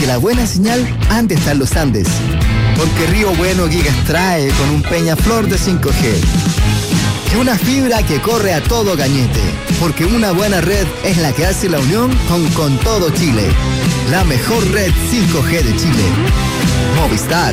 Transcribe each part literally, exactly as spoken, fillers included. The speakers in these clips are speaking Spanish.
la buena señal han de estar los Andes. Porque Río Bueno Gigas trae con un Peñaflor de cinco G. Y una fibra que corre a todo gañete. Porque una buena red es la que hace la unión con, con todo Chile. La mejor red cinco G de Chile. Movistar.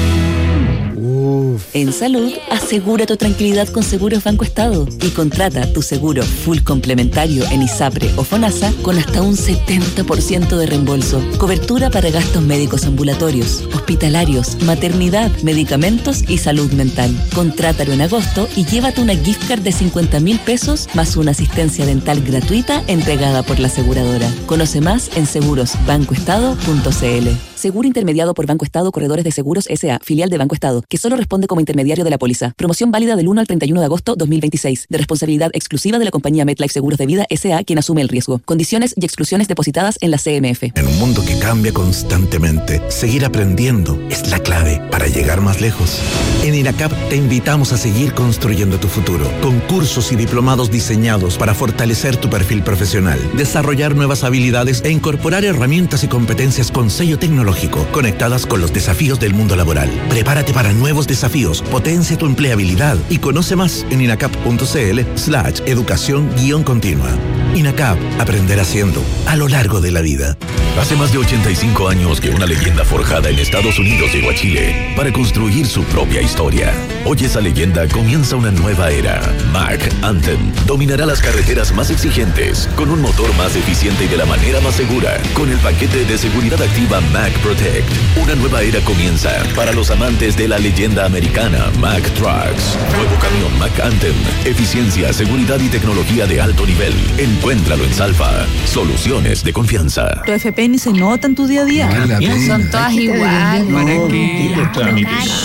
Uf. En salud, asegura tu tranquilidad con Seguros Banco Estado y contrata tu seguro full complementario en ISAPRE o FONASA con hasta un setenta por ciento de reembolso. Cobertura para gastos médicos ambulatorios, hospitalarios, maternidad, medicamentos y salud mental. Contrátalo en agosto y llévate una gift card de cincuenta mil pesos más una asistencia dental gratuita entregada por la aseguradora. Conoce más en seguros banco estado punto c l. Seguro intermediado por Banco Estado Corredores de Seguros S A, filial de Banco Estado, que solo responde como intermediario de la póliza. Promoción válida del uno al treinta y uno de agosto dos mil veintiséis. De responsabilidad exclusiva de la compañía MetLife Seguros de Vida S A, quien asume el riesgo. Condiciones y exclusiones depositadas en la C M F. En un mundo que cambia constantemente, seguir aprendiendo es la clave para llegar más lejos. En INACAP te invitamos a seguir construyendo tu futuro, con cursos y diplomados diseñados para fortalecer tu perfil profesional, desarrollar nuevas habilidades e incorporar herramientas y competencias con sello tecnológico conectadas con los desafíos del mundo laboral. Prepárate para nuevos desafíos, potencia tu empleabilidad y conoce más en inacap.cl slash educación guión continua. INACAP, aprender haciendo a lo largo de la vida. Hace más de ochenta y cinco años que una leyenda forjada en Estados Unidos llegó a Chile para construir su propia historia. Hoy esa leyenda comienza una nueva era. Mack Anthem dominará las carreteras más exigentes con un motor más eficiente y de la manera más segura. Con el paquete de seguridad activa Mack Protect, una nueva era comienza para los amantes de la leyenda americana Mack Trucks. Nuevo camión Mack Anthem, eficiencia, seguridad y tecnología de alto nivel. Encuéntralo en Salfa. Soluciones de confianza. Tu F P ni se nota en tu día a día. No, son todas iguales. ¿Para qué?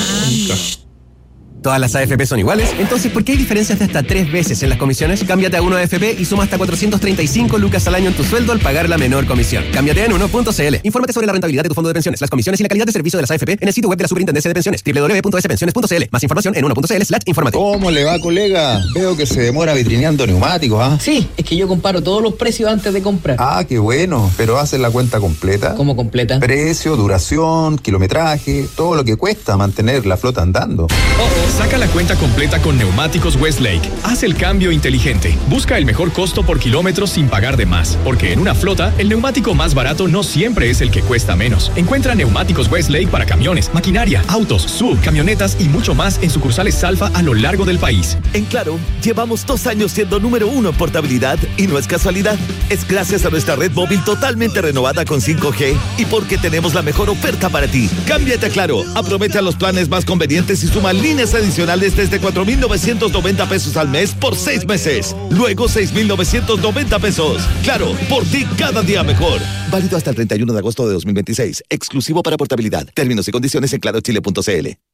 ¿Todas las A F P son iguales? Entonces, ¿por qué hay diferencias de hasta tres veces en las comisiones? Cámbiate a uno A F P y suma hasta cuatrocientos treinta y cinco lucas al año en tu sueldo al pagar la menor comisión. Cámbiate en uno punto c l. Infórmate sobre la rentabilidad de tu fondo de pensiones, las comisiones y la calidad de servicio de las A F P en el sitio web de la Superintendencia de Pensiones, doble u doble u doble u punto s pensiones punto c l. Más información en uno punto c l slash infórmate. ¿Cómo le va, colega? Veo que se demora vitrineando neumáticos, ¿ah? ¿eh? Sí, es que yo comparo todos los precios antes de comprar. Ah, qué bueno. ¿Pero haces la cuenta completa? ¿Cómo completa? Precio, duración, kilometraje, todo lo que cuesta mantener la flota andando. Oh, oh. Saca la cuenta completa con Neumáticos Westlake. Haz el cambio inteligente. Busca el mejor costo por kilómetro sin pagar de más. Porque en una flota, el neumático más barato no siempre es el que cuesta menos. Encuentra Neumáticos Westlake para camiones, maquinaria, autos, sub, camionetas y mucho más en sucursales Salfa a lo largo del país. En Claro, llevamos dos años siendo número uno en portabilidad y no es casualidad. Es gracias a nuestra red móvil totalmente renovada con cinco G y porque tenemos la mejor oferta para ti. Cámbiate a Claro, aprovecha los planes más convenientes y suma líneas adicionales desde cuatro mil novecientos noventa pesos al mes por seis meses. Luego seis mil novecientos noventa pesos. Claro, por ti cada día mejor. Válido hasta el treinta y uno de agosto de dos mil veintiséis. Exclusivo para portabilidad. Términos y condiciones en claro chile punto c l.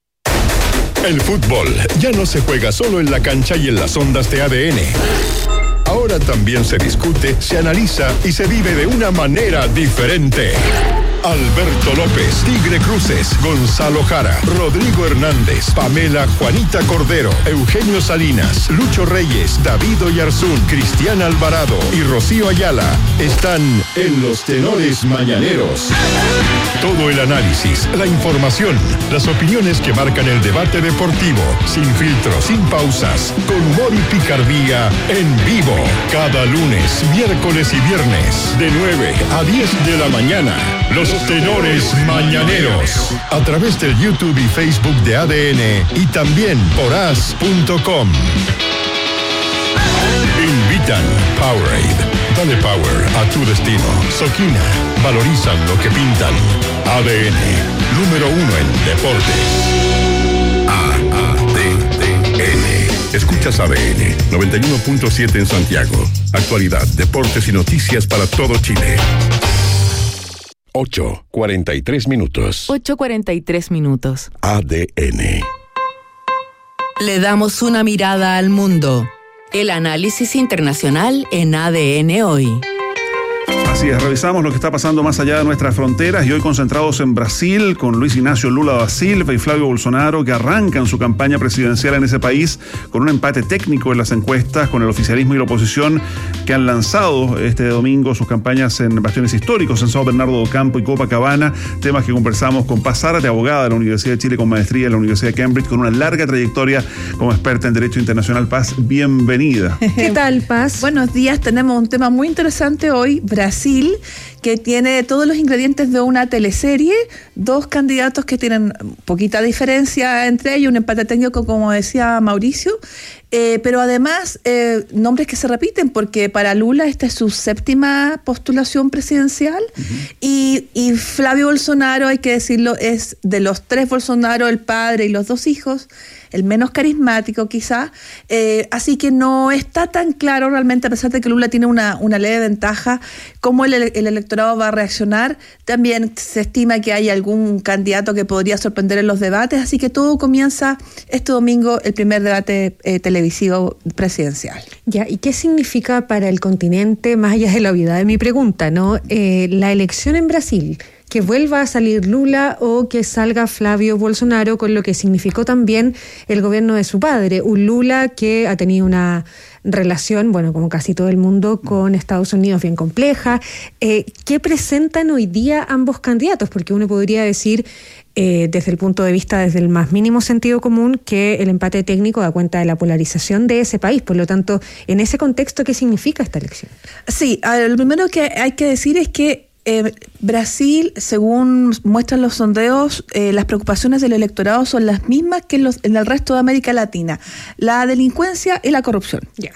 El fútbol ya no se juega solo en la cancha y en las ondas de A D N. Ahora también se discute, se analiza y se vive de una manera diferente. Alberto López, Tigre Cruces, Gonzalo Jara, Rodrigo Hernández, Pamela Juanita Cordero, Eugenio Salinas, Lucho Reyes, David Oyarzún, Cristian Alvarado y Rocío Ayala están en Los Tenores Mañaneros. Todo el análisis, la información, las opiniones que marcan el debate deportivo, sin filtros, sin pausas, con humor y picardía, en vivo. Cada lunes, miércoles y viernes, de nueve a diez de la mañana. Los Tenores Mañaneros, a través del YouTube y Facebook de A D N y también por as punto com. Invitan Powerade. Dale power a tu destino. Soquina. Valorizan lo que pintan. A D N, número uno en deportes. A D N. Escuchas A D N noventa y uno punto siete en Santiago. Actualidad, deportes y noticias para todo Chile. ocho cuarenta y tres minutos. ocho cuarenta y tres minutos. A D N. Le damos una mirada al mundo. El análisis internacional en A D N hoy. Así es, revisamos lo que está pasando más allá de nuestras fronteras y hoy concentrados en Brasil con Luis Ignacio Lula da Silva y Flavio Bolsonaro, que arrancan su campaña presidencial en ese país con un empate técnico en las encuestas, con el oficialismo y la oposición que han lanzado este domingo sus campañas en bastiones históricos en São Bernardo do Campo y Copacabana, temas que conversamos con Paz Zárate, abogada de la Universidad de Chile con maestría en la Universidad de Cambridge, con una larga trayectoria como experta en Derecho Internacional. Paz, bienvenida. ¿Qué tal, Paz? Buenos días, tenemos un tema muy interesante hoy, Brasil, que tiene todos los ingredientes de una teleserie, dos candidatos que tienen poquita diferencia entre ellos, un empate técnico, como decía Mauricio, eh, pero además eh, nombres que se repiten, porque para Lula esta es su séptima postulación presidencial, uh-huh. y, y Flavio Bolsonaro, hay que decirlo, es de los tres Bolsonaro, el padre y los dos hijos, el menos carismático quizá, eh, así que no está tan claro realmente, a pesar de que Lula tiene una, una leve ventaja, cómo el, el electorado va a reaccionar. También se estima que hay algún candidato que podría sorprender en los debates, así que todo comienza este domingo, el primer debate eh, televisivo presidencial. Ya, ¿y qué significa para el continente, más allá de la obviedad de mi pregunta, ¿no? Eh, la elección en Brasil, que vuelva a salir Lula o que salga Flavio Bolsonaro, con lo que significó también el gobierno de su padre, un Lula que ha tenido una relación, bueno, como casi todo el mundo, con Estados Unidos bien compleja. Eh, ¿Qué presentan hoy día ambos candidatos? Porque uno podría decir, eh, desde el punto de vista, desde el más mínimo sentido común, que el empate técnico da cuenta de la polarización de ese país. Por lo tanto, en ese contexto, ¿qué significa esta elección? Sí, lo primero que hay que decir es que Eh, Brasil, según muestran los sondeos, eh, las preocupaciones del electorado son las mismas que en, los, en el resto de América Latina, la delincuencia y la corrupción. Yeah.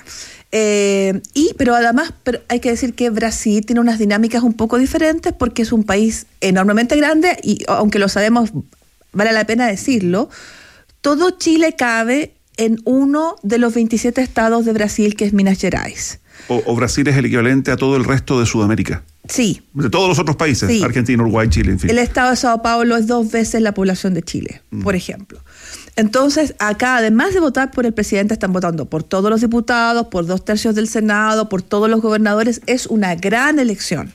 Eh, y pero además pero hay que decir que Brasil tiene unas dinámicas un poco diferentes porque es un país enormemente grande y aunque lo sabemos, vale la pena decirlo, todo Chile cabe en uno de los veintisiete estados de Brasil, que es Minas Gerais. O, o Brasil es el equivalente a todo el resto de Sudamérica. Sí. De todos los otros países, sí. Argentina, Uruguay, Chile, en fin. El estado de Sao Paulo es dos veces la población de Chile, mm. por ejemplo. Entonces, acá, además de votar por el presidente, están votando por todos los diputados, por dos tercios del Senado, por todos los gobernadores. Es una gran elección.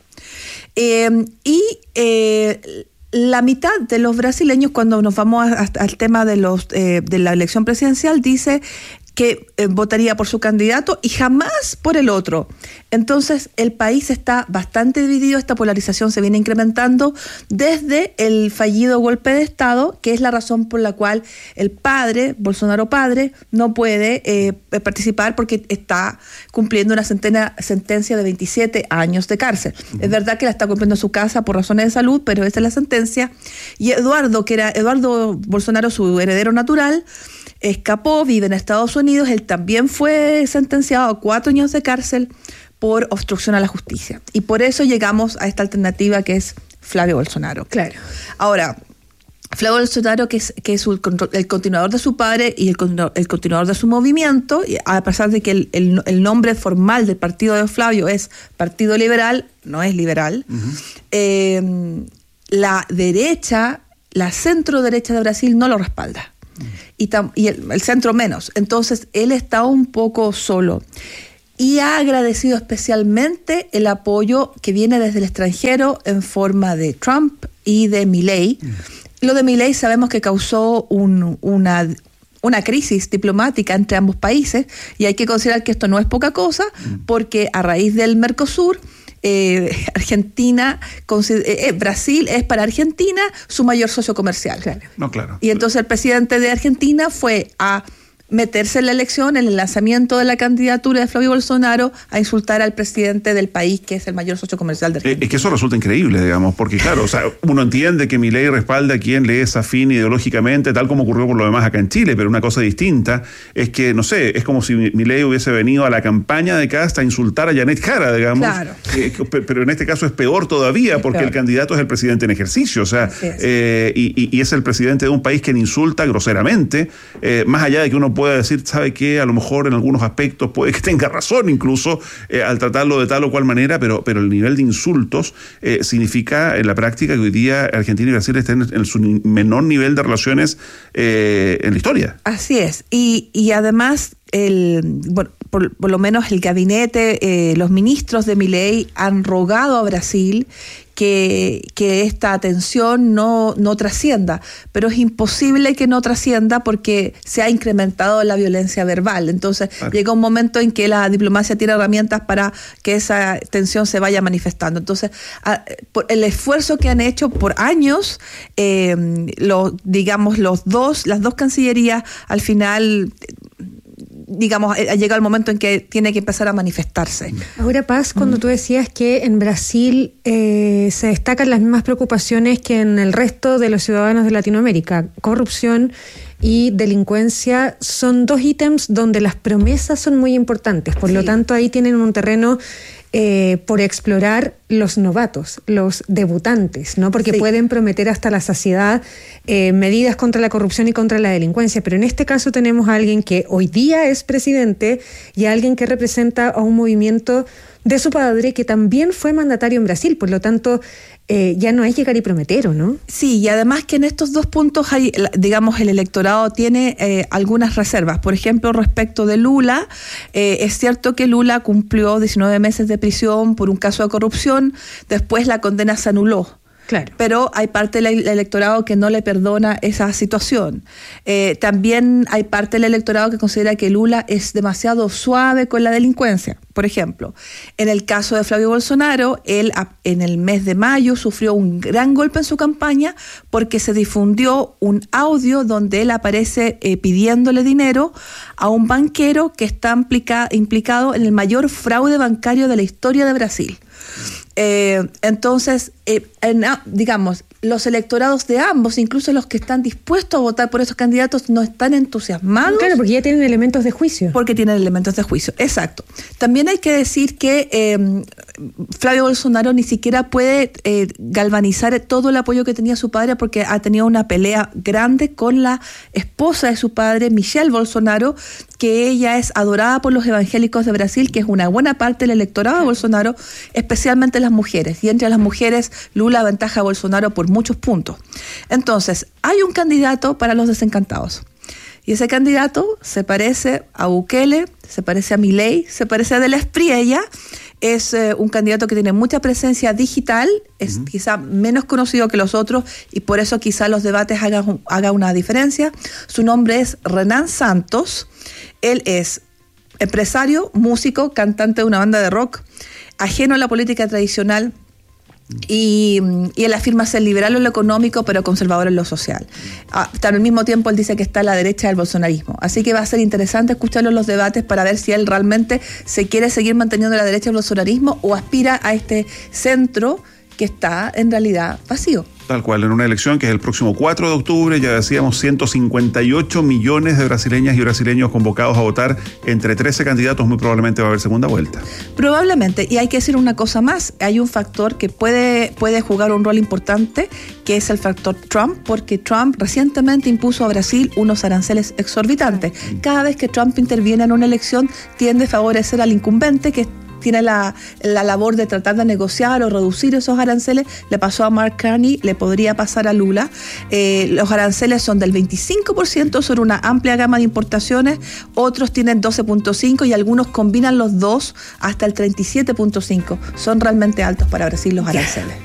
Eh, y eh, la mitad de los brasileños, cuando nos vamos a, a, al tema de, los, eh, de la elección presidencial, dice que eh, votaría por su candidato y jamás por el otro. Entonces, el país está bastante dividido, esta polarización se viene incrementando desde el fallido golpe de Estado, que es la razón por la cual el padre, Bolsonaro padre, no puede eh, participar porque está cumpliendo una centena, sentencia de veintisiete años de cárcel. Uh-huh. Es verdad que la está cumpliendo en su casa por razones de salud, pero esa es la sentencia. Y Eduardo, que era Eduardo Bolsonaro, su heredero natural, escapó, vive en Estados Unidos, él también fue sentenciado a cuatro años de cárcel por obstrucción a la justicia. Y por eso llegamos a esta alternativa que es Flavio Bolsonaro. Claro. Ahora, Flavio Bolsonaro, que es, que es el continuador de su padre y el, el continuador de su movimiento, a pesar de que el, el, el nombre formal del partido de Flavio es Partido Liberal, no es liberal, uh-huh. eh, la derecha, la centro derecha de Brasil no lo respalda. Y, tam, y el, el centro menos. Entonces, él está un poco solo. Y ha agradecido especialmente el apoyo que viene desde el extranjero en forma de Trump y de Milei. Mm. Lo de Milei sabemos que causó un, una, una crisis diplomática entre ambos países y hay que considerar que esto no es poca cosa mm. porque a raíz del Mercosur, Eh, Argentina, eh, Brasil es para Argentina su mayor socio comercial. Claro. No, claro. Y entonces el presidente de Argentina fue a meterse en la elección, en el lanzamiento de la candidatura de Flavio Bolsonaro, a insultar al presidente del país, que es el mayor socio comercial de Argentina. Es que eso resulta increíble, digamos, porque claro, o sea, uno entiende que Milei respalda a quien le es afín ideológicamente, tal como ocurrió por lo demás acá en Chile, pero una cosa distinta es que, no sé, es como si Milei hubiese venido a la campaña de Cast a insultar a Janet Jara, digamos. Claro. Eh, pero en este caso es peor todavía, es porque peor. El candidato es el presidente en ejercicio, o sea, es. Eh, y, y es el presidente de un país que insulta groseramente, eh, más allá de que uno pueda decir, ¿sabe qué? A lo mejor en algunos aspectos puede que tenga razón incluso eh, al tratarlo de tal o cual manera, pero, pero el nivel de insultos eh, significa en la práctica que hoy día Argentina y Brasil estén en, en su menor nivel de relaciones eh, en la historia. Así es. Y, y además, el bueno, por, por lo menos el gabinete, eh, los ministros de Milei han rogado a Brasil que, que esta tensión no, no trascienda, pero es imposible que no trascienda porque se ha incrementado la violencia verbal. Entonces claro. llega un momento en que la diplomacia tiene herramientas para que esa tensión se vaya manifestando. Entonces, a, por el esfuerzo que han hecho por años, eh, lo, digamos, los dos, las dos cancillerías al final... digamos, ha llegado el momento en que tiene que empezar a manifestarse. Ahora, Paz, cuando mm. tú decías que en Brasil eh, se destacan las mismas preocupaciones que en el resto de los ciudadanos de Latinoamérica, corrupción y delincuencia, son dos ítems donde las promesas son muy importantes, por sí. lo tanto ahí tienen un terreno eh, por explorar los novatos, los debutantes, ¿no? Porque sí. pueden prometer hasta la saciedad eh, medidas contra la corrupción y contra la delincuencia, pero en este caso tenemos a alguien que hoy día es presidente y a alguien que representa a un movimiento de su padre que también fue mandatario en Brasil, por lo tanto eh, ya no hay llegar y prometer, ¿o no? Sí, y además que en estos dos puntos hay, digamos, el electorado tiene eh, algunas reservas. Por ejemplo, respecto de Lula, eh, es cierto que Lula cumplió diecinueve meses de prisión por un caso de corrupción, después la condena se anuló. Claro. Pero hay parte del electorado que no le perdona esa situación. Eh, también hay parte del electorado que considera que Lula es demasiado suave con la delincuencia. Por ejemplo, en el caso de Flavio Bolsonaro, él en el mes de mayo sufrió un gran golpe en su campaña porque se difundió un audio donde él aparece eh, pidiéndole dinero a un banquero que está implica, implicado en el mayor fraude bancario de la historia de Brasil. Eh, entonces, eh, en, digamos, los electorados de ambos, incluso los que están dispuestos a votar por esos candidatos, no están entusiasmados. Claro, porque ya tienen elementos de juicio. Porque tienen elementos de juicio, exacto. También hay que decir que eh, Flavio Bolsonaro ni siquiera puede eh, galvanizar todo el apoyo que tenía su padre porque ha tenido una pelea grande con la esposa de su padre, Michelle Bolsonaro, que ella es adorada por los evangélicos de Brasil, que es una buena parte del electorado de Bolsonaro, especialmente las mujeres. Y entre las mujeres, Lula aventaja a Bolsonaro por muchos puntos. Entonces, hay un candidato para los desencantados. Y ese candidato se parece a Bukele, se parece a Milei, se parece a Del Espriella. Es eh, un candidato que tiene mucha presencia digital, es uh-huh. quizá menos conocido que los otros y por eso quizá los debates hagan haga una diferencia. Su nombre es Renan Santos. Él es empresario, músico, cantante de una banda de rock, ajeno a la política tradicional y, y él afirma ser liberal en lo económico pero conservador en lo social. Ah, al mismo tiempo él dice que está a la derecha del bolsonarismo. Así que va a ser interesante escucharlo en los debates para ver si él realmente se quiere seguir manteniendo a la derecha del bolsonarismo o aspira a este centro que está en realidad vacío. Tal cual, en una elección que es el próximo cuatro de octubre, ya decíamos, ciento cincuenta y ocho millones de brasileñas y brasileños convocados a votar, entre trece candidatos, muy probablemente va a haber segunda vuelta. Probablemente, y hay que decir una cosa más, hay un factor que puede, puede jugar un rol importante, que es el factor Trump, porque Trump recientemente impuso a Brasil unos aranceles exorbitantes. Cada vez que Trump interviene en una elección, tiende a favorecer al incumbente, que tiene la, la labor de tratar de negociar o reducir esos aranceles. Le pasó a Mark Carney, le podría pasar a Lula. Eh, los aranceles son del veinticinco por ciento sobre una amplia gama de importaciones, otros tienen doce punto cinco y algunos combinan los dos hasta el treinta y siete punto cinco. Son realmente altos para Brasil los aranceles.